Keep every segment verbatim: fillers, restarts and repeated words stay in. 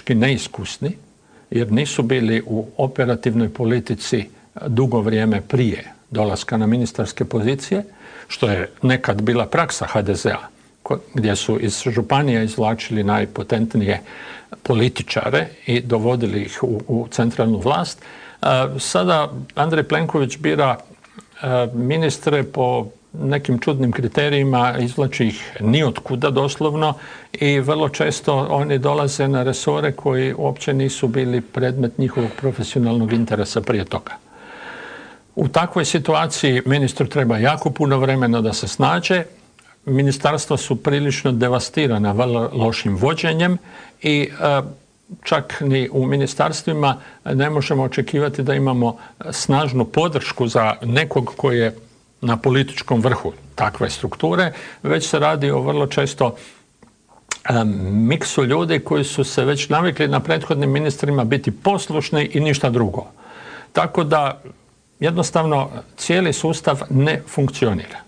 politički neiskusni, jer nisu bili u operativnoj politici dugo vrijeme prije dolaska na ministarske pozicije, što je nekad bila praksa ha de zea, gdje su iz županija izvlačili najpotentnije političare i dovodili ih u, u centralnu vlast. Sada Andrej Plenković bira ministre po nekim čudnim kriterijima, izvlači ih nijotkuda doslovno i vrlo često oni dolaze na resore koji uopće nisu bili predmet njihovog profesionalnog interesa prije toga. U takvoj situaciji ministru treba jako puno vremena da se snađe. Ministarstva su prilično devastirana vrlo lošim vođenjem i e, čak ni u ministarstvima ne možemo očekivati da imamo snažnu podršku za nekog koji je na političkom vrhu takve strukture, već se radi o vrlo često um, miksu ljudi koji su se već navikli na prethodnim ministrima biti poslušni i ništa drugo. Tako da jednostavno cijeli sustav ne funkcionira.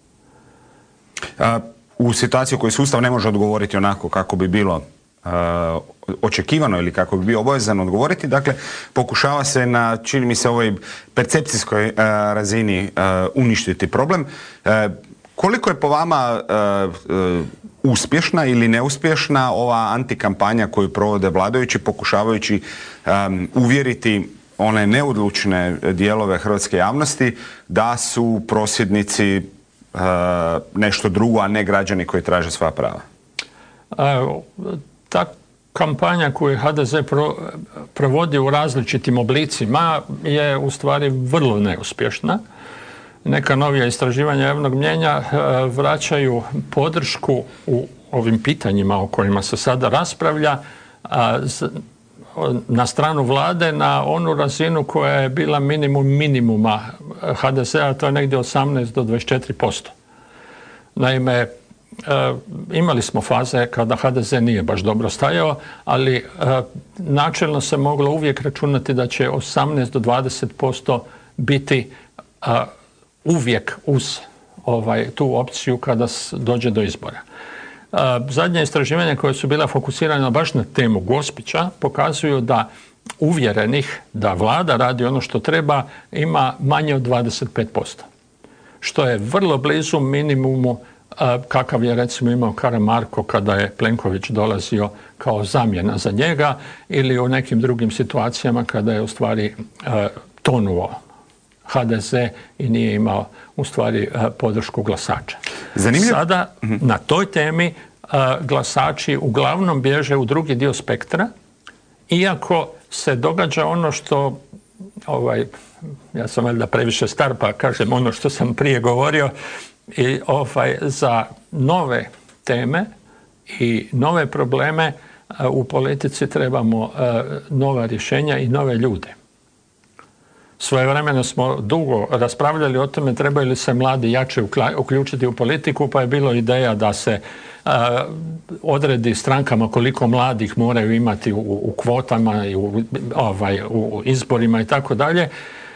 A, u situaciji u kojoj sustav ne može odgovoriti onako kako bi bilo Uh, očekivano ili kako bi bio obavezan odgovoriti, dakle pokušava se na, čini mi se, ovoj percepcijskoj uh, razini uh, uništiti problem. Uh, koliko je po vama uh, uh, uspješna ili neuspješna ova antikampanja koju provode vladajući pokušavajući um, uvjeriti one neodlučne dijelove hrvatske javnosti da su prosvjednici uh, nešto drugo, a ne građani koji traže svoja prava? Uh, Ta kampanja koju ha de ze pro, provodi u različitim oblicima je u stvari vrlo neuspješna. Neka novija istraživanja javnog mnijenja vraćaju podršku u ovim pitanjima o kojima se sada raspravlja na stranu vlade na onu razinu koja je bila minimum minimuma ha de zea, to je negdje osamnaest do dvadeset četiri posto. Naime, E, imali smo faze kada ha de ze nije baš dobro stajao, ali e, načelno se moglo uvijek računati da će osamnaest do dvadeset posto biti e, uvijek uz ovaj, tu opciju kada dođe do izbora. E, zadnje istraživanja koje su bila fokusirana baš na temu Gospića pokazuju da uvjerenih da vlada radi ono što treba ima manje od dvadeset pet posto. Što je vrlo blizu minimumu kakav je recimo imao Karamarko kada je Plenković dolazio kao zamjena za njega ili u nekim drugim situacijama kada je u stvari tonuo ha de ze i nije imao u stvari podršku glasača. Zanimljiv. Sada na toj temi glasači uglavnom bježe u drugi dio spektra, iako se događa ono što ovaj, ja sam valjda previše star pa kažem ono što sam prije govorio, i ovaj, za nove teme i nove probleme u politici trebamo nova rješenja i nove ljude. Svojevremeno smo dugo raspravljali o tome trebaju li se mladi jače uključiti u politiku, pa je bilo ideja da se odredi strankama koliko mladih moraju imati u, u kvotama i u, ovaj, u izborima i tako dalje.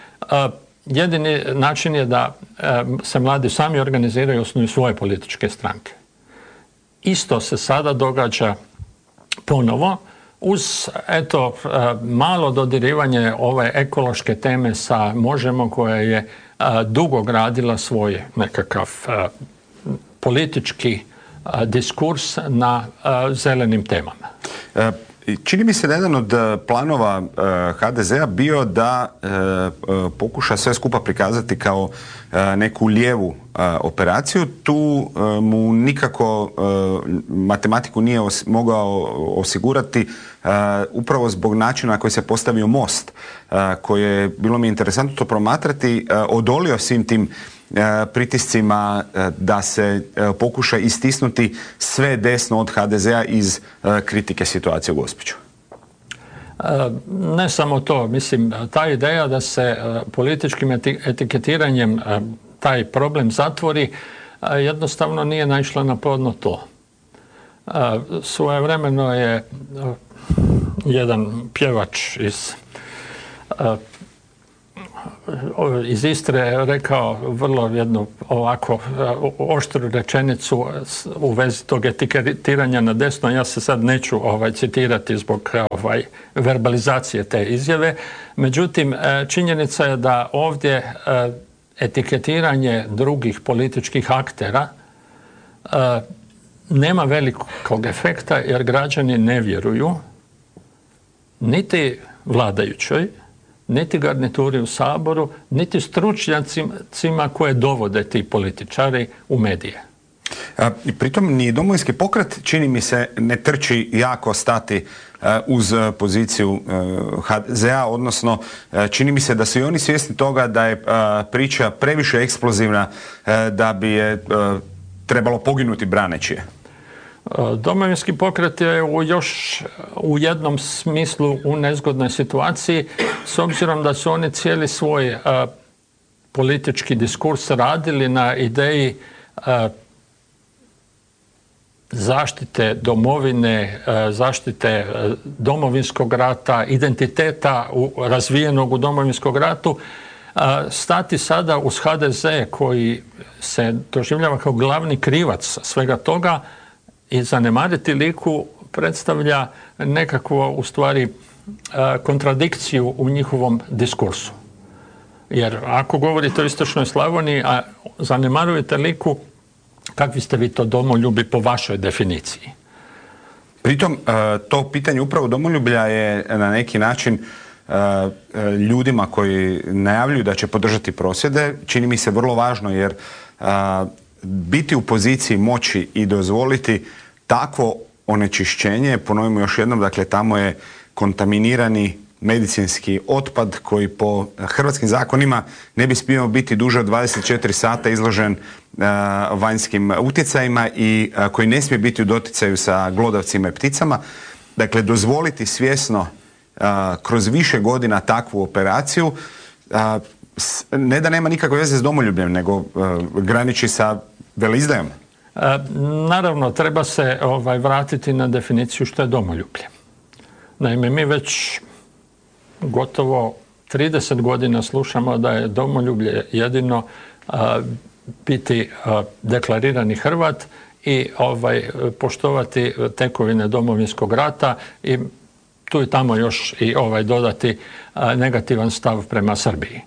Jedini način je da se mladi sami organiziraju i osnuju svoje političke stranke. Isto se sada događa ponovo uz eto, malo dodirivanje ove ekološke teme sa Možemo koja je dugo gradila svoj nekakav politički diskurs na zelenim temama. Čini mi se da jedan od planova ha de zea bio da pokuša sve skupa prikazati kao neku lijevu operaciju. Tu mu nikako matematiku nije mogao osigurati upravo zbog načina na koji se postavio most, koji je, bilo mi interesantno to promatrati, odolio svim tim pritiscima da se pokuša istisnuti sve desno od ha de zea iz kritike situacije u Gospiću. Ne samo to. Mislim, ta ideja da se političkim etiketiranjem taj problem zatvori jednostavno nije naišla na plodno tlo. Svojevremeno je jedan pjevač iz iz Istre rekao vrlo jednu ovako oštru rečenicu u vezi tog etiketiranja na desno. Ja se sad neću ovaj, citirati zbog ovaj, verbalizacije te izjave. Međutim, činjenica je da ovdje etiketiranje drugih političkih aktera nema velikog efekta jer građani ne vjeruju niti vladajućoj, niti garnituri u Saboru, niti stručnjacima koje dovode ti političari u medije. A, i pritom ni Domovinski pokret, čini mi se, ne trči jako stati a, uz poziciju ha de ze a, odnosno a, čini mi se da su i oni svjesni toga da je a, priča previše eksplozivna a, da bi je a, trebalo poginuti braneći je. Domovinski pokret je u još u jednom smislu u nezgodnoj situaciji s obzirom da su oni cijeli svoj a, politički diskurs radili na ideji a, zaštite domovine, a, zaštite a, domovinskog rata, identiteta u, razvijenog u domovinskog ratu, a, stati sada uz ha de ze koji se doživljava kao glavni krivac svega toga i zanemariti Liku predstavlja nekakvo, u stvari, kontradikciju u njihovom diskursu. Jer ako govorite o istočnoj Slavoniji, a zanemarujete Liku, kakvi ste vi to domoljubi po vašoj definiciji? Pritom, to pitanje upravo domoljublja je na neki način ljudima koji najavljuju da će podržati prosvjede, čini mi se vrlo važno jer biti u poziciji moći i dozvoliti takvo onečišćenje, ponovimo još jednom, dakle tamo je kontaminirani medicinski otpad koji po hrvatskim zakonima ne bi smio biti duže od dvadeset četiri sata izložen uh, vanjskim utjecajima i uh, koji ne smije biti u doticaju sa glodavcima i pticama. Dakle, dozvoliti svjesno uh, kroz više godina takvu operaciju uh, ne da nema nikakve veze s domoljubljem, nego uh, graniči sa veleizdajom. E, naravno, treba se ovaj, vratiti na definiciju što je domoljublje. Naime, mi već gotovo trideset godina slušamo da je domoljublje jedino a, biti a, deklarirani Hrvat i ovaj, poštovati tekovine Domovinskog rata i tu i tamo još i ovaj, dodati a, negativan stav prema Srbiji.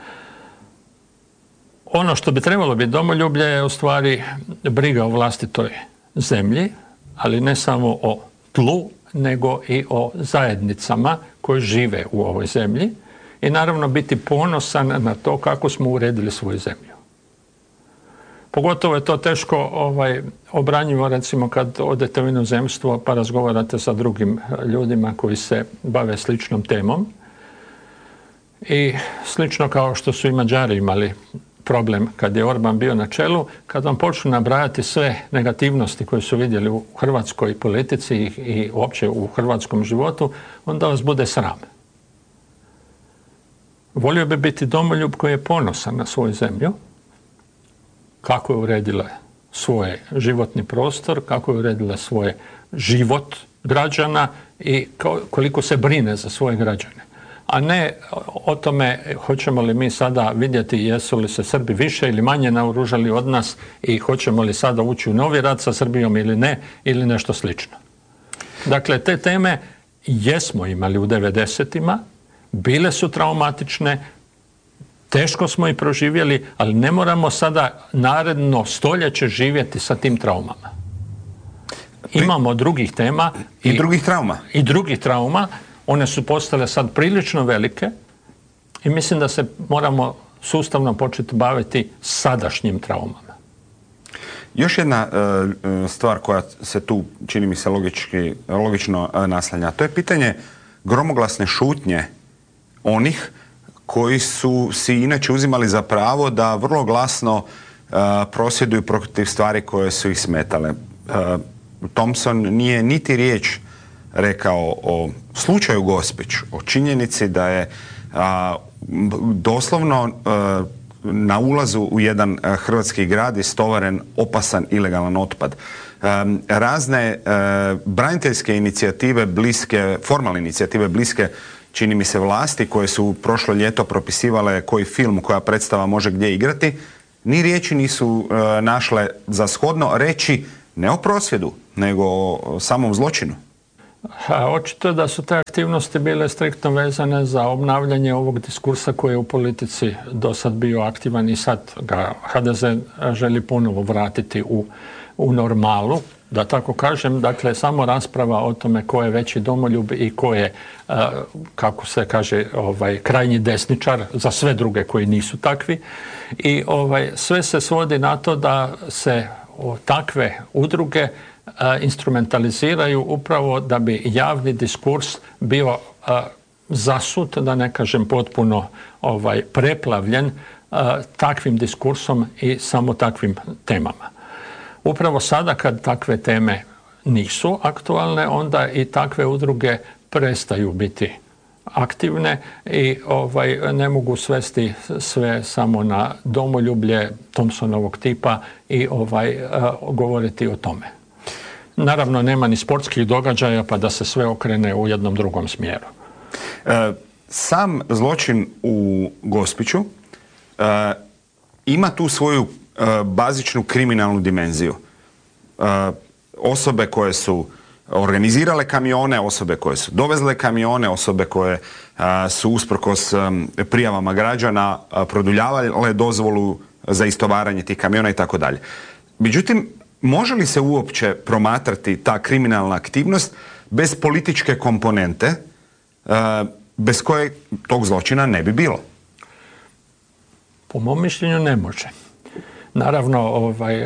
Ono što bi trebalo biti domoljublje je u stvari briga o vlastitoj zemlji, ali ne samo o tlu, nego i o zajednicama koje žive u ovoj zemlji i naravno biti ponosan na to kako smo uredili svoju zemlju. Pogotovo je to teško ovaj, obranjivo recimo kad odete u inozemstvo pa razgovarate sa drugim ljudima koji se bave sličnom temom i slično kao što su i Mađari imali problem kad je Orban bio na čelu, kad vam počnu nabrajati sve negativnosti koje su vidjeli u hrvatskoj politici i, i uopće u hrvatskom životu, onda vas bude sram. Volio bi biti domoljub koji je ponosan na svoju zemlju, kako je uredila svoj životni prostor, kako je uredila svoj život građana i koliko se brine za svoje građane. A ne o tome hoćemo li mi sada vidjeti jesu li se Srbi više ili manje naoružali od nas i hoćemo li sada ući u novi rat sa Srbijom ili ne, ili nešto slično. Dakle, te teme jesmo imali u devedesetima, bile su traumatične, teško smo ih proživjeli, ali ne moramo sada naredno stoljeće živjeti sa tim traumama. Imamo drugih tema. I, i drugih trauma. I drugih trauma. One su postale sad prilično velike i mislim da se moramo sustavno početi baviti sadašnjim traumama. Još jedna uh, stvar koja se tu, čini mi se, logički, logično uh, naslanja, to je pitanje gromoglasne šutnje onih koji su si inače uzimali za pravo da vrlo glasno uh, prosvjeduju protiv stvari koje su ih smetale. Uh, Thompson nije niti riječ rekao o slučaju Gospić, o činjenici da je a, doslovno a, na ulazu u jedan a, hrvatski grad istovaren opasan ilegalan otpad. A, razne a, braniteljske inicijative bliske, formalne inicijative bliske čini mi se, vlasti koje su prošlo ljeto propisivale koji film, koja predstava može gdje igrati, ni riječi nisu e, našle za shodno reći ne o prosvjedu, nego o samom zločinu. A, očito je da su te aktivnosti bile striktno vezane za obnavljanje ovog diskursa koji je u politici do sad bio aktivan i sad ga ha de ze želi ponovo vratiti u, u normalu. Da tako kažem, dakle, samo rasprava o tome ko je veći domoljub i ko je, kako se kaže, ovaj, krajnji desničar za sve druge koji nisu takvi. I ovaj, sve se svodi na to da se takve udruge instrumentaliziraju upravo da bi javni diskurs bio zasut, da ne kažem potpuno ovaj, preplavljen takvim diskursom i samo takvim temama. Upravo sada kad takve teme nisu aktualne, onda i takve udruge prestaju biti aktivne i ovaj, ne mogu svesti sve samo na domoljublje Thompsonovog tipa i ovaj, govoriti o tome. Naravno, nema ni sportskih događaja pa da se sve okrene u jednom drugom smjeru. E, sam zločin u Gospiću e, ima tu svoju e, bazičnu kriminalnu dimenziju. E, osobe koje su organizirale kamione, osobe koje su dovezle kamione, osobe koje a, su usprkos a, prijavama građana a, produljavale dozvolu za istovaranje tih kamiona i tako dalje. Međutim, može li se uopće promatrati ta kriminalna aktivnost bez političke komponente, a, bez koje tog zločina ne bi bilo? Po mom mišljenju ne može. Naravno, ovaj,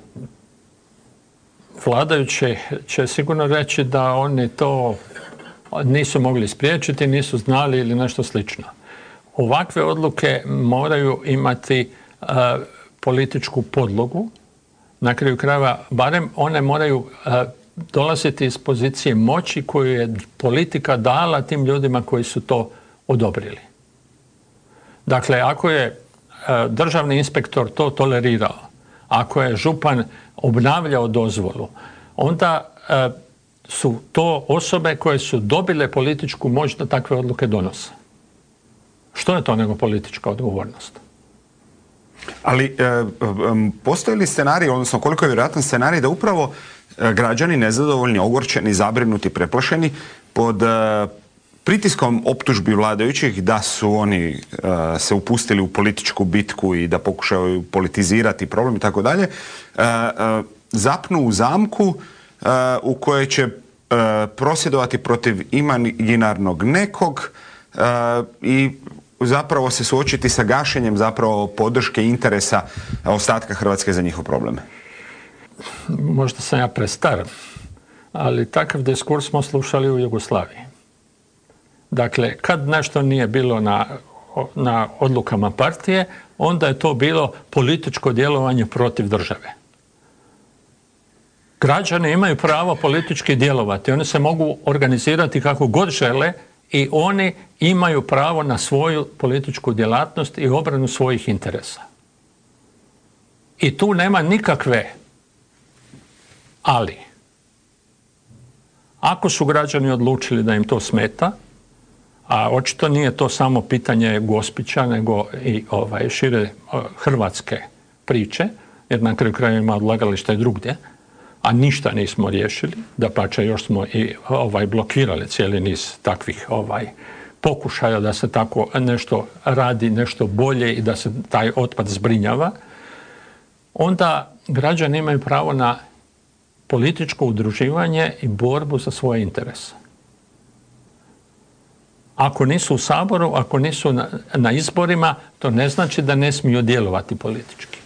vladajući će sigurno reći da oni to nisu mogli spriječiti, nisu znali ili nešto slično. Ovakve odluke moraju imati uh, političku podlogu. Na kraju krajeva, barem one moraju uh, dolaziti iz pozicije moći koju je politika dala tim ljudima koji su to odobrili. Dakle, ako je uh, državni inspektor to tolerirao, ako je župan obnavljao dozvolu, onda e, su to osobe koje su dobile političku moć da takve odluke donose. Što je to nego politička odgovornost? Ali e, e, postoji li scenarij, odnosno koliko je vjerojatan scenarij da upravo e, građani nezadovoljni, ogorčeni, zabrinuti, preplašeni pod e, pritiskom optužbi vladajućih da su oni uh, se upustili u političku bitku i da pokušaju politizirati problem i tako dalje, zapnu u zamku uh, u kojoj će uh, prosvjedovati protiv imaginarnog nekog uh, i zapravo se suočiti sa gašenjem zapravo podrške interesa ostatka Hrvatske za njihov probleme. Možda sam ja prestar, ali takav diskurs smo slušali u Jugoslaviji. Dakle, kad nešto nije bilo na, na odlukama partije, onda je to bilo političko djelovanje protiv države. Građani imaju pravo politički djelovati. Oni se mogu organizirati kako god žele i oni imaju pravo na svoju političku djelatnost i obranu svojih interesa. I tu nema nikakve ali. Ako su građani odlučili da im to smeta, a očito nije to samo pitanje Gospića, nego i ovaj, šire hrvatske priče, jer na kraju krajeva ima odlagališta i drugdje, a ništa nismo riješili, dapače još smo i ovaj, blokirali cijeli niz takvih ovaj, pokušaja da se tako nešto radi, nešto bolje i da se taj otpad zbrinjava, onda građani imaju pravo na političko udruživanje i borbu za svoje interese. Ako nisu u Saboru, ako nisu na, na izborima, to ne znači da ne smiju djelovati politički.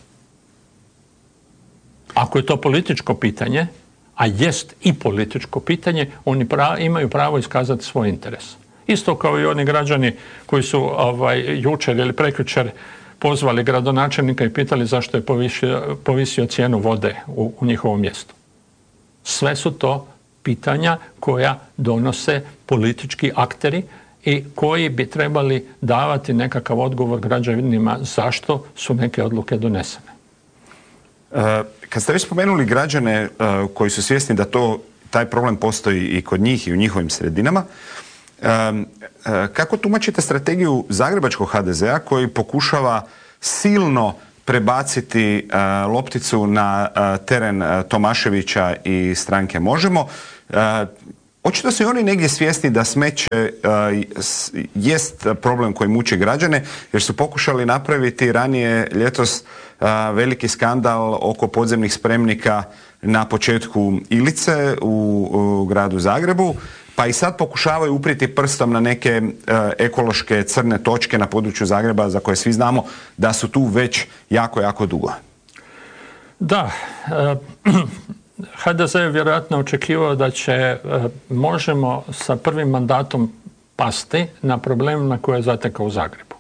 Ako je to političko pitanje, a jest i političko pitanje, oni pra, imaju pravo iskazati svoj interes. Isto kao i oni građani koji su ovaj, jučer ili prekjučer pozvali gradonačelnika i pitali zašto je povisio, povisio cijenu vode u, u njihovom mjestu. Sve su to pitanja koja donose politički akteri i koji bi trebali davati nekakav odgovor građanima zašto su neke odluke donesene. E, kad ste već spomenuli građane e, koji su svjesni da to, taj problem postoji i kod njih i u njihovim sredinama, Kako tumačite strategiju zagrebačkog ha de zea koji pokušava silno prebaciti uh, lopticu na uh, teren uh, Tomaševića i stranke Možemo? Uh, očito su i oni negdje svjesni da smeće uh, jest problem koji muči građane, jer su pokušali napraviti ranije ljetos uh, veliki skandal oko podzemnih spremnika na početku Ilice u, u gradu Zagrebu, pa i sad pokušavaju upriti prstom na neke uh, ekološke crne točke na području Zagreba za koje svi znamo da su tu već jako, jako dugo. Da, uh, ha de ze je vjerojatno očekivao da će uh, Možemo sa prvim mandatom pasti na problemima koje je zatekao u Zagrebu.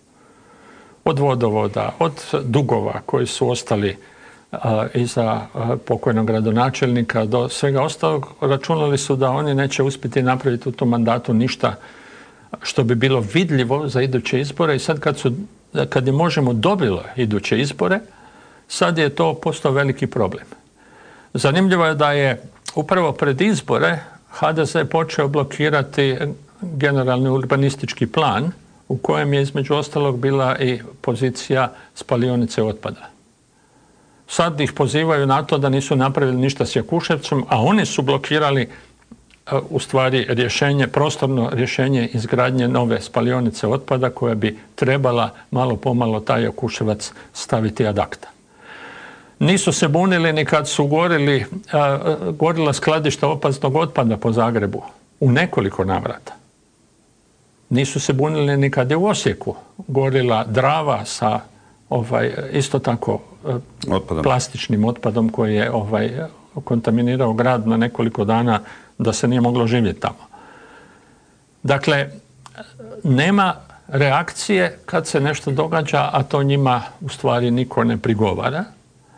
Od vodovoda, od dugova koji su ostali iza pokojnog gradonačelnika do svega ostalog, računali su da oni neće uspjeti napraviti u tom mandatu ništa što bi bilo vidljivo za iduće izbore i sad kad, su, kad je Možemo dobilo iduće izbore, sad je to postao veliki problem. Zanimljivo je da je upravo pred izbore ha de ze počeo blokirati generalni urbanistički plan u kojem je između ostalog bila i pozicija spalionice otpada. Sad ih pozivaju na to da nisu napravili ništa s Jakuševcem, a oni su blokirali u stvari rješenje, prostorno rješenje izgradnje nove spalionice otpada koja bi trebala malo pomalo taj Jakuševac staviti ad acta. Nisu se bunili ni kad su gorili, a, gorila skladišta opasnog otpada po Zagrebu u nekoliko navrata. Nisu se bunili ni kad je u Osijeku gorila Drava sa ovaj, isto tako otpadom. Plastičnim otpadom koji je ovaj, kontaminirao grad na nekoliko dana da se nije moglo živjeti tamo. Dakle, nema reakcije kad se nešto događa, a to njima u stvari niko ne prigovara.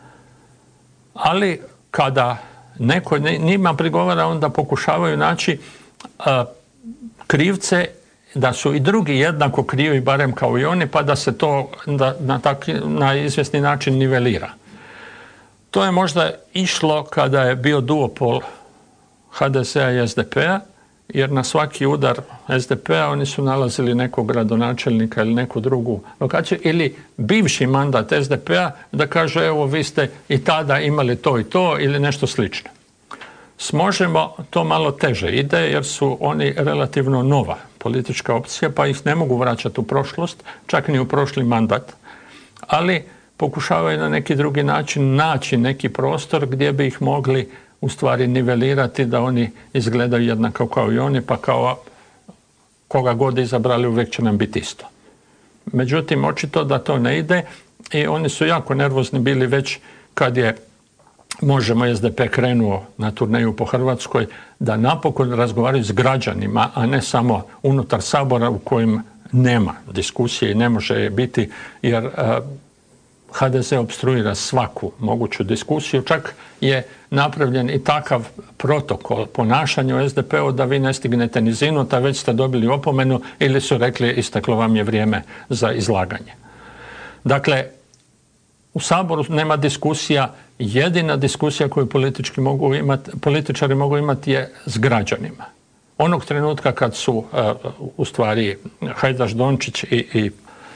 Ali kada neko njima prigovara, onda pokušavaju naći a, krivce da su i drugi jednako krivi, barem kao i oni, pa da se to da, na, tak, na izvjesni način nivelira. To je možda išlo kada je bio duopol ha de zea i es de pe-a, jer na svaki udar es de pe-a oni su nalazili nekog gradonačelnika ili neku drugu lokaciju, ili bivši mandat es de pe-a da kaže evo vi ste i tada imali to i to ili nešto slično. S Možemo to malo teže ide jer su oni relativno nova politička opcija pa ih ne mogu vraćati u prošlost, čak ni u prošli mandat, ali pokušavaju na neki drugi način naći neki prostor gdje bi ih mogli u stvari nivelirati da oni izgledaju jednako kao i oni, pa kao koga god izabrali uvijek će nam biti isto. Međutim, očito da to ne ide i oni su jako nervozni bili već kad je Možemo es de pe krenuo na turneju po Hrvatskoj da napokon razgovaraju s građanima, a ne samo unutar Sabora u kojem nema diskusije i ne može biti jer uh, ha de ze opstruira svaku moguću diskusiju. Čak je napravljen i takav protokol ponašanja u es de pe-u da vi ne stignete ni zinuta, već ste dobili opomenu ili su rekli isteklo vam je vrijeme za izlaganje. Dakle, u Saboru nema diskusija, jedina diskusija koju politički mogu imati, političari mogu imati je s građanima. Onog trenutka kad su uh, u stvari Hajdaš Dončić i, i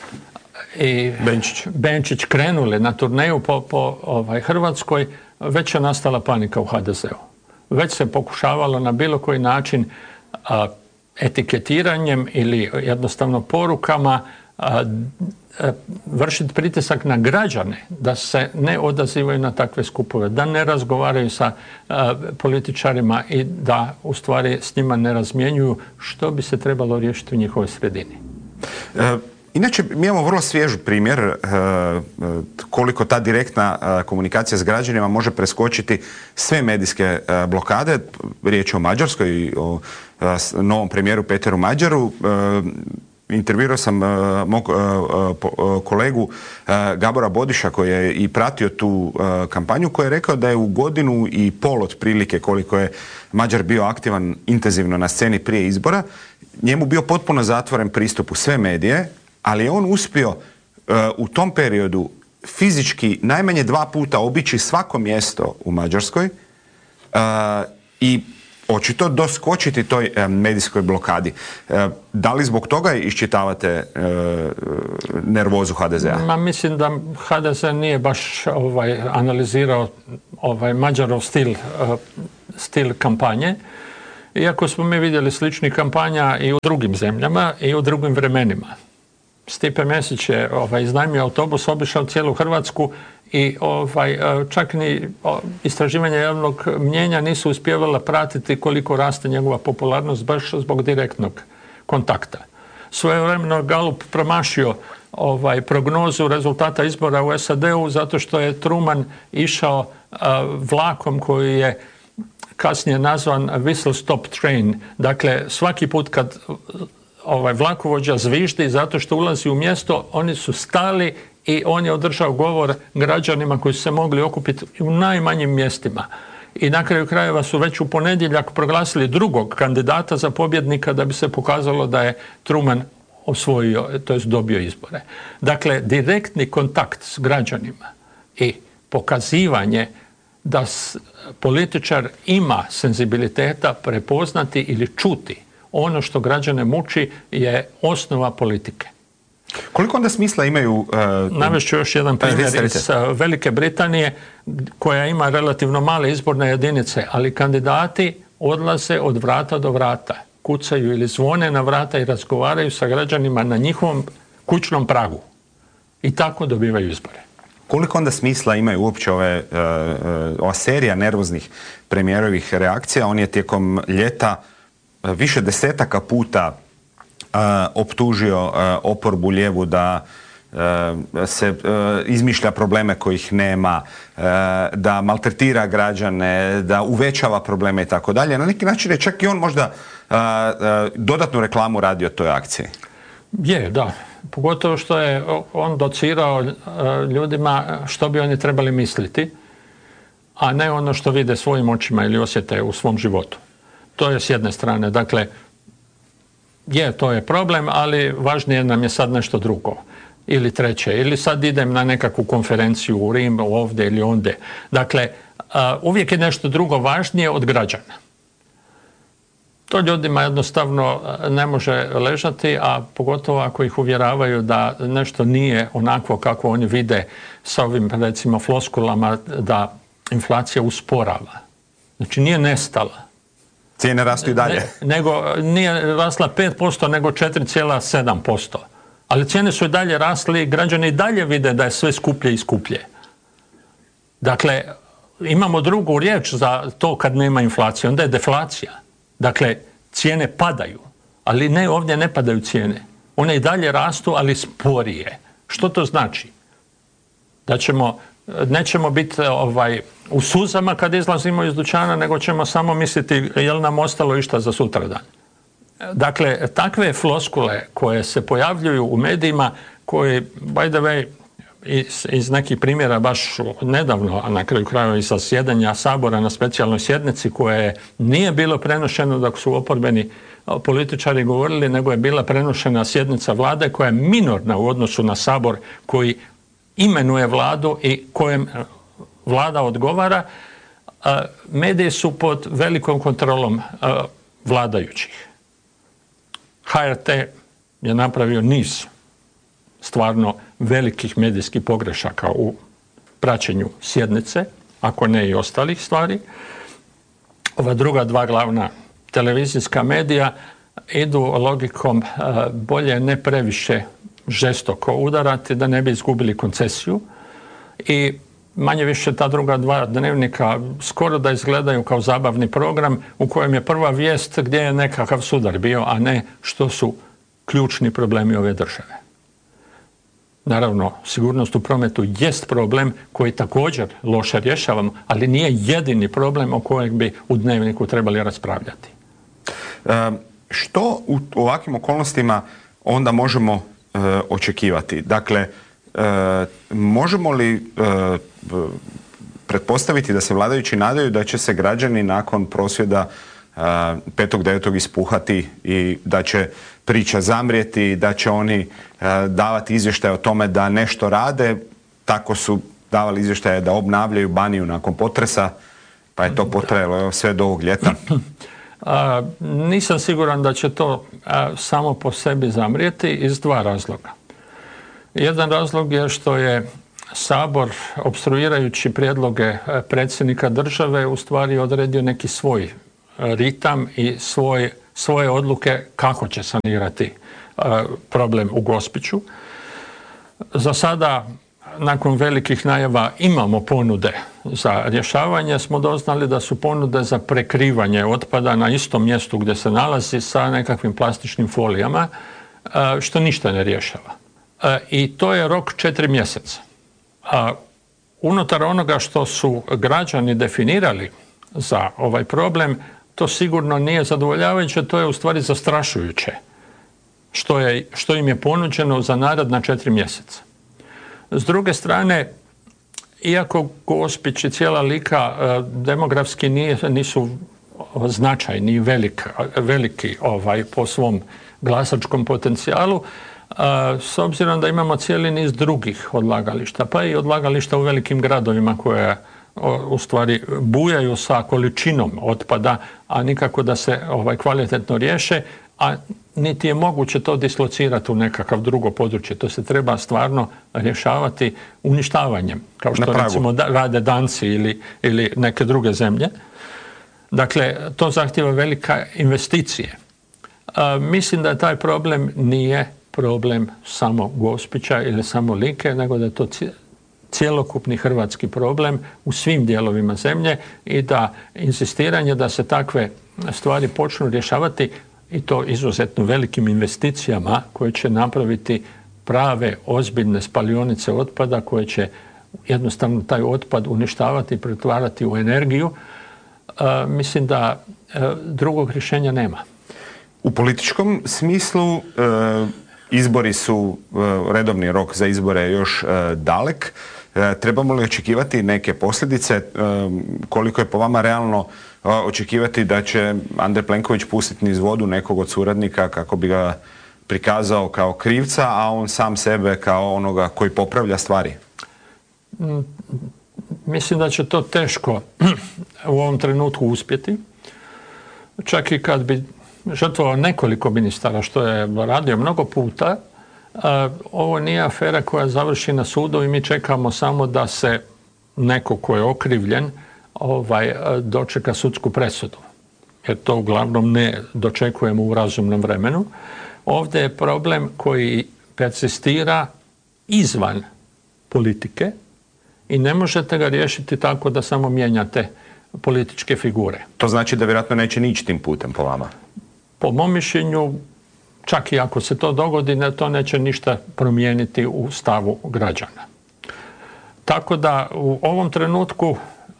i Benčić. Benčić krenuli na turneju po, po ovaj, Hrvatskoj, već je nastala panika u ha de zeu. Već se pokušavalo na bilo koji način a, etiketiranjem ili jednostavno porukama a, a, vršiti pritisak na građane da se ne odazivaju na takve skupove, da ne razgovaraju sa a, političarima i da u stvari s njima ne razmjenjuju što bi se trebalo riješiti u njihovoj sredini. E Inače, mi imamo vrlo svjež primjer e, koliko ta direktna e, komunikacija s građanima može preskočiti sve medijske e, blokade. Riječ je o Mađarskoj i o e, novom premijeru Peteru Mađaru. E, intervjuirao sam e, mog e, po, e, kolegu e, Gabora Bodiša koji je i pratio tu e, kampanju, koji je rekao da je u godinu i pol otprilike koliko je Mađar bio aktivan intenzivno na sceni prije izbora, njemu bio potpuno zatvoren pristup u sve medije, ali je on uspio uh, u tom periodu fizički najmanje dva puta obići svako mjesto u Mađarskoj uh, i očito doskočiti toj e, medijskoj blokadi. E, da li zbog toga iščitavate e, nervozu ha de zea? Ma, mislim da ha de ze nije baš ovaj, analizirao ovaj, Mađarov stil, uh, stil kampanje, iako smo mi vidjeli sličnih kampanja i u drugim zemljama i u drugim vremenima. Stipe Mesić je ovaj, iznajmio autobus, obišao cijelu Hrvatsku i ovaj, čak ni istraživanja javnog mnjenja nisu uspjevala pratiti koliko raste njegova popularnost baš zbog direktnog kontakta. Svojevremeno Galup promašio ovaj, prognozu rezultata izbora u es a de u zato što je Truman išao uh, vlakom koji je kasnije nazvan whistle stop train. Dakle, svaki put kad ovaj vlakovođa zviždi zato što ulazi u mjesto, oni su stali i on je održao govor građanima koji su se mogli okupiti u najmanjim mjestima. I na kraju krajeva su već u ponedjeljak proglasili drugog kandidata za pobjednika da bi se pokazalo da je Truman osvojio, to jest dobio izbore. Dakle, direktni kontakt s građanima i pokazivanje da političar ima senzibiliteta prepoznati ili čuti ono što građane muči je osnova politike. Koliko onda smisla imaju... Uh, Navešću još jedan primjer iz uh, Velike Britanije koja ima relativno male izborne jedinice, ali kandidati odlaze od vrata do vrata, kucaju ili zvone na vrata i razgovaraju sa građanima na njihovom kućnom pragu. I tako dobivaju izbore. Koliko onda smisla imaju uopće ove, uh, ova serija nervoznih premijerovih reakcija? On je tijekom ljeta uh, više desetaka puta uh, optužio uh, oporbu lijevu da uh, se uh, izmišlja probleme kojih nema, uh, da maltretira građane, da uvećava probleme i tako dalje. Na neki način je čak i on možda uh, uh, dodatnu reklamu radio toj akciji. Je, da. Pogotovo što je on docirao ljudima što bi oni trebali misliti, a ne ono što vide svojim očima ili osjete u svom životu. To je s jedne strane. Dakle, je, to je problem, ali važnije nam je sad nešto drugo. Ili treće. Ili sad idem na nekakvu konferenciju u Rim, ovdje ili ondje. Dakle, uvijek je nešto drugo važnije od građana. To ljudima jednostavno ne može ležati, a pogotovo ako ih uvjeravaju da nešto nije onako kako oni vide sa ovim, recimo, floskulama da inflacija usporava. Znači, nije nestala. Cijene rastu i dalje. Ne, nego nije rasla pet posto, nego četiri zarez sedam posto. Ali cijene su i dalje rasli, građani i dalje vide da je sve skuplje i skuplje. Dakle, imamo drugu riječ za to kad nema inflacije, onda je deflacija. Dakle, cijene padaju, ali ne, ovdje ne padaju cijene. One i dalje rastu, ali sporije. Što to znači? Da ćemo, nećemo biti ovaj, u suzama kad izlazimo iz dućana, nego ćemo samo misliti je li nam ostalo išta za sutradan. Dakle, takve floskule koje se pojavljuju u medijima, koje, by the way, iz, iz nekih primjera baš nedavno, a na kraju krajeva i zasjedanja Sabora na specijalnoj sjednici koje nije bilo prenošeno dok su oporbeni političari govorili, nego je bila prenošena sjednica vlade koja je minorna u odnosu na Sabor koji imenuje vladu i kojem vlada odgovara. Mediji su pod velikom kontrolom vladajućih. ha er te je napravio niz stvarno velikih medijskih pogrešaka u praćenju sjednice, ako ne i ostalih stvari. Ova druga dva glavna televizijska medija idu logikom bolje ne previše žestoko udarati da ne bi izgubili koncesiju i manje više ta druga dva dnevnika skoro da izgledaju kao zabavni program u kojem je prva vijest gdje je nekakav sudar bio, a ne što su ključni problemi ove države. Naravno, sigurnost u prometu jest problem koji također loše rješavamo, ali nije jedini problem o kojem bi u dnevniku trebali raspravljati. E, što u ovakvim okolnostima onda možemo e, očekivati? Dakle, e, možemo li e, pretpostaviti da se vladajući nadaju da će se građani nakon prosvjeda petog devetog ispuhati i da će priča zamrijeti, da će oni davati izvještaje o tome da nešto rade? Tako su davali izvještaje da obnavljaju Baniju nakon potresa, pa Pa je to potrajalo sve do ovog ljeta? A, nisam siguran da će to a, samo po sebi zamrijeti iz dva razloga. Jedan razlog je što je Sabor, opstruirajući prijedloge predsjednika države, u stvari odredio neki svoj ritam i svoj, svoje odluke kako će sanirati a, problem u Gospiću. Za sada, nakon velikih najava, imamo ponude za rješavanje. Smo doznali da su ponude za prekrivanje otpada na istom mjestu gdje se nalazi sa nekakvim plastičnim folijama, što ništa ne rješava. I to je rok četiri mjeseca. Unutar onoga što su građani definirali za ovaj problem, to sigurno nije zadovoljavajuće, to je u stvari zastrašujuće što, je, što im je ponuđeno za naredna četiri mjeseca. S druge strane, iako Gospić i cijela Lika demografski nije, nisu značajni i velik, veliki ovaj, po svom glasačkom potencijalu, s obzirom da imamo cijeli niz drugih odlagališta, pa i odlagališta u velikim gradovima koje u stvari bujaju sa količinom otpada, a nikako da se ovaj, kvalitetno riješe, a niti je moguće to dislocirati u nekakav drugo područje. To se treba stvarno rješavati uništavanjem, kao što recimo da, rade Danci ili, ili neke druge zemlje. Dakle, to zahtjeva velika investicije. A, mislim da taj problem nije problem samo Gospića ili samo Like, nego da je to cjelokupni hrvatski problem u svim dijelovima zemlje i da insistiranje da se takve stvari počnu rješavati, i to izuzetno velikim investicijama koje će napraviti prave, ozbiljne spalionice otpada koje će jednostavno taj otpad uništavati i pretvarati u energiju, e, mislim da e, drugog rješenja nema. U političkom smislu e, izbori su, e, redovni rok za izbore je još e, dalek. E, trebamo li očekivati neke posljedice? E, koliko je po vama realno očekivati da će Andrej Plenković pustiti niz vodu nekog od suradnika kako bi ga prikazao kao krivca, a on sam sebe kao onoga koji popravlja stvari? Mislim da će to teško u ovom trenutku uspjeti. Čak i kad bi žrtvovao nekoliko ministara, što je radio mnogo puta, ovo nije afera koja završi na sudu i mi čekamo samo da se neko ko je okrivljen ovaj, dočeka sudsku presudu. Jer to uglavnom ne dočekujemo u razumnom vremenu. Ovdje je problem koji persistira izvan politike i ne možete ga riješiti tako da samo mijenjate političke figure. To znači da vjerojatno neće ni ići tim putem po vama? Po mom mišljenju, čak i ako se to dogodi, to neće ništa promijeniti u stavu građana. Tako da u ovom trenutku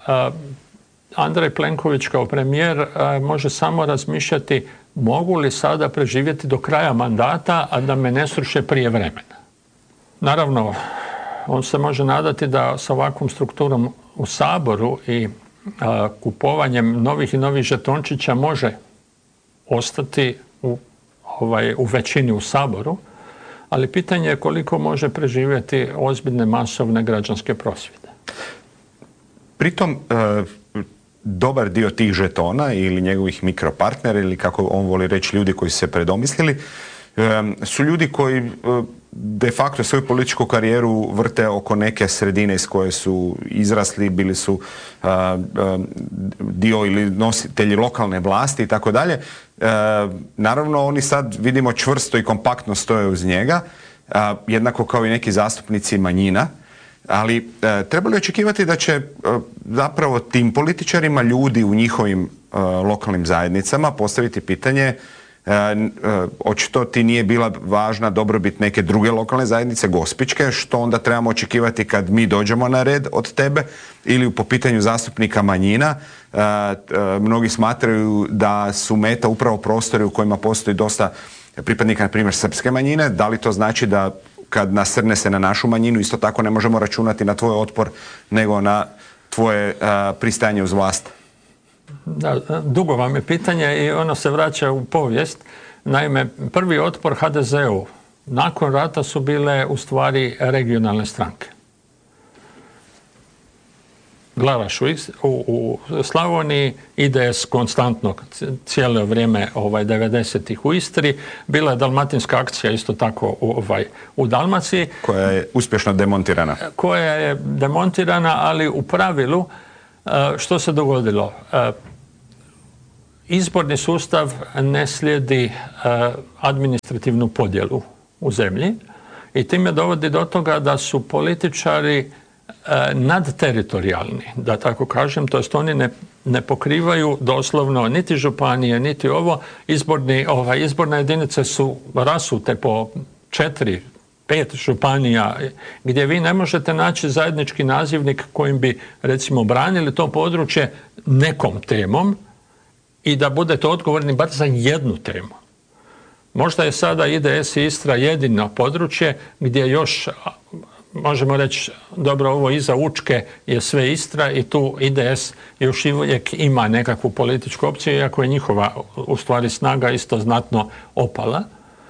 Andrej Plenković kao premijer može samo razmišljati mogu li sada preživjeti do kraja mandata, a da me ne sruše prije vremena. Naravno, on se može nadati da sa ovakvom strukturom u Saboru i a, kupovanjem novih i novih žetončića može ostati u, ovaj, u većini u Saboru, ali pitanje je koliko može preživjeti ozbiljne masovne građanske prosvjede. Pritom, e, dobar dio tih žetona ili njegovih mikropartnera ili kako on voli reći ljudi koji su se predomislili, e, su ljudi koji e, de facto svoju političku karijeru vrte oko neke sredine iz koje su izrasli, bili su a, a, dio ili nositelji lokalne vlasti i tako dalje. Naravno, oni sad vidimo čvrsto i kompaktno stoje uz njega, a, jednako kao i neki zastupnici manjina, ali a, treba li očekivati da će a, zapravo tim političarima ljudi u njihovim a, lokalnim zajednicama postaviti pitanje E, e, očito ti nije bila važna dobrobit neke druge lokalne zajednice, Gospićke, što onda trebamo očekivati kad mi dođemo na red od tebe, ili po pitanju zastupnika manjina. E, e, mnogi smatraju da su meta upravo prostori u kojima postoji dosta pripadnika, na primjer, srpske manjine. Da li to znači da kad nasrne se na našu manjinu, isto tako ne možemo računati na tvoj otpor, nego na tvoje e, pristajanje uz vlast? Da, dugo vam je pitanje i ono se vraća u povijest. Naime, prvi otpor ha de zeu nakon rata su bile u stvari regionalne stranke. Glavaš u, u, u Slavoniji, I D S konstantno cijelo vrijeme ovaj, devedesetih u Istri, bila je dalmatinska akcija isto tako u, ovaj, u Dalmaciji. Koja je uspješno demontirana. Koja je demontirana, ali u pravilu što se dogodilo? Izborni sustav ne slijedi administrativnu podjelu u zemlji i time dovodi do toga da su političari nadteritorijalni, da tako kažem, to jest oni ne, ne pokrivaju doslovno niti županije, niti ovo. Izborni, ovaj, izborne jedinice su rasute po četiri, pet županija gdje vi ne možete naći zajednički nazivnik kojim bi recimo branili to područje nekom temom i da budete odgovorni bar za jednu temu. Možda je sada I D S i Istra jedino područje gdje još možemo reći, dobro, ovo iza Učke je sve Istra i tu I D S još uvijek ima nekakvu političku opciju, iako je njihova u stvari snaga isto znatno opala.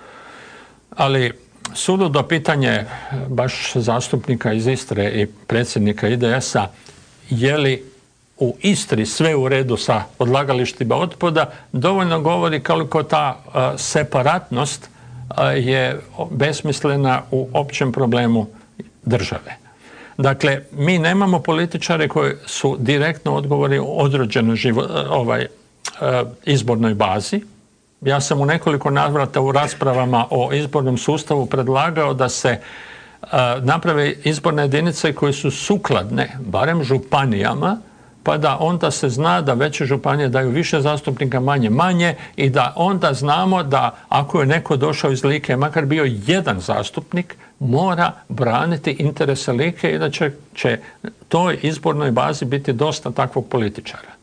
Ali suludo pitanje baš zastupnika iz Istre i predsjednika I D S-a, je li u Istri sve u redu sa odlagalištima otpada, dovoljno govori koliko ta uh, separatnost uh, je besmislena u općem problemu države. Dakle, mi nemamo političare koji su direktno odgovorni u određenoj živo, ovaj, izbornoj bazi. Ja sam u nekoliko navrata u raspravama o izbornom sustavu predlagao da se naprave izborne jedinice koje su sukladne, barem županijama, pa da onda se zna da veće županije daju više zastupnika, manje manje i da onda znamo da ako je neko došao iz Like, makar bio jedan zastupnik, mora braniti interese Like i da će, će toj izbornoj bazi biti dosta takvog političara.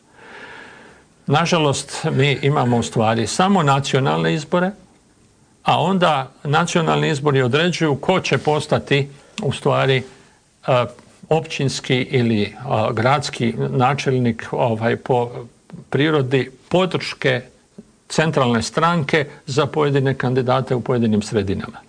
Nažalost, mi imamo u stvari samo nacionalne izbore, a onda nacionalni izbori određuju ko će postati u stvari uh, općinski ili a, gradski načelnik ovaj, po prirodi podrške centralne stranke za pojedine kandidate u pojedinim sredinama.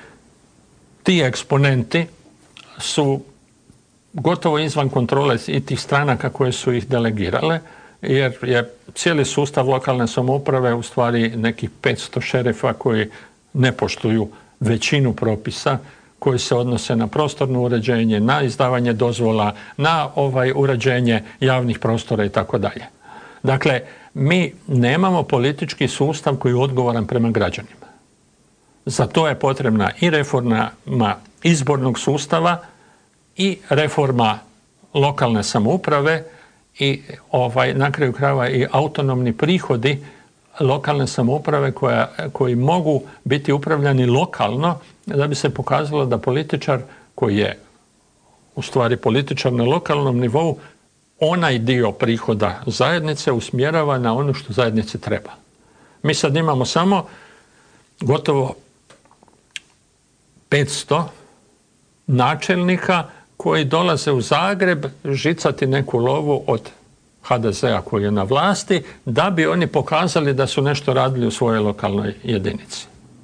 Ti eksponenti su gotovo izvan kontrole i tih stranaka koje su ih delegirale, jer je cijeli sustav lokalne samouprave u stvari nekih petsto šerifa koji ne poštuju većinu propisa koji se odnose na prostorno uređenje, na izdavanje dozvola, na ovaj uređenje javnih prostora i tako dalje. Dakle, mi nemamo politički sustav koji je odgovoran prema građanima. Za to je potrebna i reforma izbornog sustava i reforma lokalne samouprave i ovaj, na kraju krajeva i autonomni prihodi lokalne samouprave koja, koji mogu biti upravljani lokalno da bi se pokazalo da političar koji je u stvari političar na lokalnom nivou onaj dio prihoda zajednice usmjerava na ono što zajednici treba. Mi sad imamo samo gotovo petsto načelnika koji dolaze u Zagreb žicati neku lovu od H D Z-a koji je na vlasti, da bi oni pokazali da su nešto radili u svojoj lokalnoj jedinici.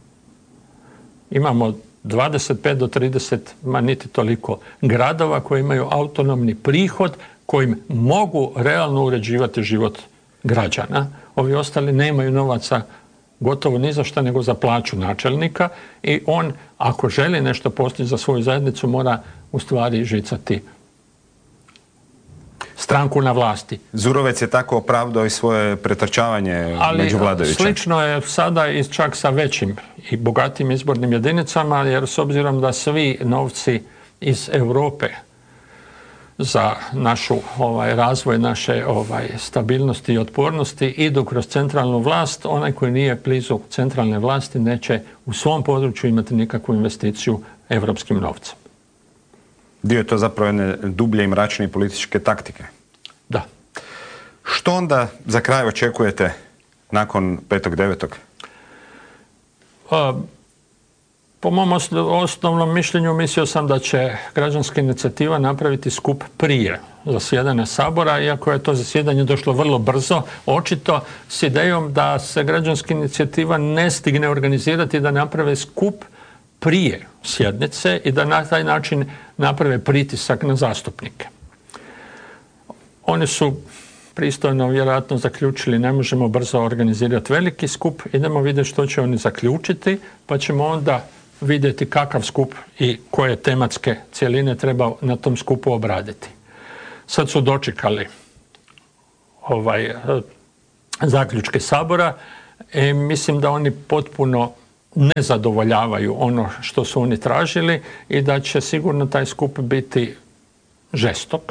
Imamo dvadeset pet do trideset, ma niti toliko, gradova koji imaju autonomni prihod kojim mogu realno uređivati život građana. Ovi ostali nemaju novaca gotovo ni za šta nego za plaću načelnika i on, ako želi nešto postići za svoju zajednicu, mora u stvari žicati stranku na vlasti. Zurovec je tako opravdao i svoje pretrčavanje ali među vladajućima. Slično je sada i čak sa većim i bogatim izbornim jedinicama, jer s obzirom da svi novci iz Europe za našu ovaj, razvoj naše ovaj, stabilnosti i otpornosti idu kroz centralnu vlast, onaj koji nije blizu centralne vlasti neće u svom području imati nikakvu investiciju europskim novcem. Dio je to zapravo jedne dublje i mračne političke taktike. Da. Što onda za kraj očekujete nakon petog devetog? Po mom osnovnom mišljenju mislio sam da će građanska inicijativa napraviti skup prije zasjedanja Sabora, iako je to zasjedanje došlo vrlo brzo, očito s idejom da se građanska inicijativa ne stigne organizirati, da naprave skup prije sjednice i da na taj način naprave pritisak na zastupnike. oni su pristojno vjerojatno zaključili ne možemo brzo organizirati veliki skup, idemo vidjeti što će oni zaključiti, pa ćemo onda vidjeti kakav skup i koje tematske cjeline treba na tom skupu obraditi. Sad su dočekali ovaj, zaključke Sabora i mislim da oni potpuno ne zadovoljavaju ono što su oni tražili i da će sigurno taj skup biti žestok.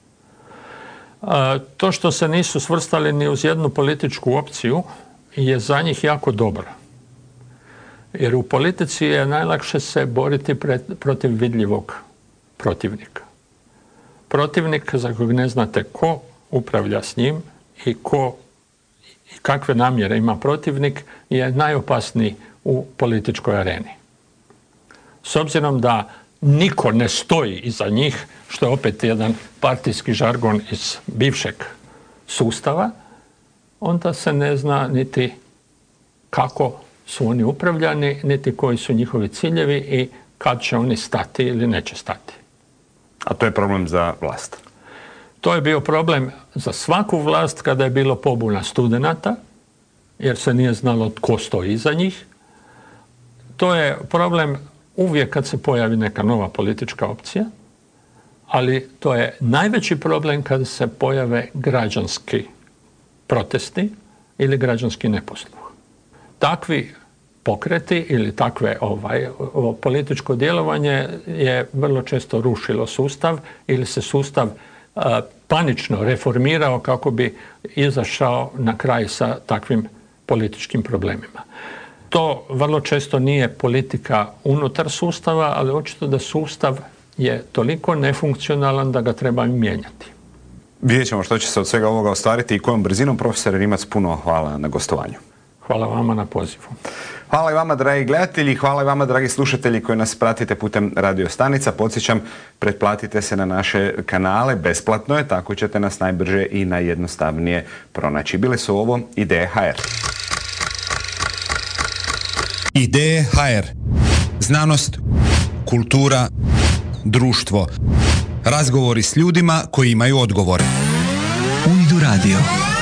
To što se nisu svrstali ni uz jednu političku opciju je za njih jako dobro. Jer u politici je najlakše se boriti pred, protiv vidljivog protivnika. Protivnik za kojeg ne znate ko upravlja s njim i ko i kakve namjere ima protivnik je najopasniji u političkoj areni. S obzirom da niko ne stoji iza njih, što je opet jedan partijski žargon iz bivšeg sustava, onda se ne zna niti kako su oni upravljani, niti koji su njihovi ciljevi i kad će oni stati ili neće stati. A to je problem za vlast? To je bio problem za svaku vlast kada je bilo pobuna studenata, jer se nije znalo tko stoji iza njih. To je problem uvijek kad se pojavi neka nova politička opcija, ali to je najveći problem kada se pojave građanski protesti ili građanski neposluh. Takvi pokreti ili takve ovaj, ovo političko djelovanje je vrlo često rušilo sustav ili se sustav a, panično reformirao kako bi izašao na kraj sa takvim političkim problemima. To vrlo često nije politika unutar sustava, ali očito da sustav je toliko nefunkcionalan da ga treba mijenjati. Vidjet ćemo što će se od svega ovoga ostvariti i kojom brzinom. Profesor Rimac, puno hvala na gostovanju. Hvala vama na pozivu. Hvala i vama, dragi gledatelji, hvala i vama, dragi slušatelji koji nas pratite putem radio stanica. Podsjećam, pretplatite se na naše kanale, besplatno je, tako ćete nas najbrže i najjednostavnije pronaći. Bile su ovo Ideje ha er. Ideje ha er. Znanost, kultura, društvo. Razgovori s ljudima koji imaju odgovore. Uidu radio.